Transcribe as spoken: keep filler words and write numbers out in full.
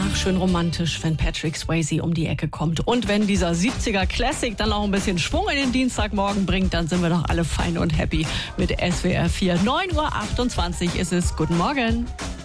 Ach, schön romantisch, wenn Patrick Swayze um die Ecke kommt. Und wenn dieser siebziger Classic dann auch ein bisschen Schwung in den Dienstagmorgen bringt, dann sind wir doch alle fein und happy mit S W R vier. neun Uhr achtundzwanzig ist es. Guten Morgen.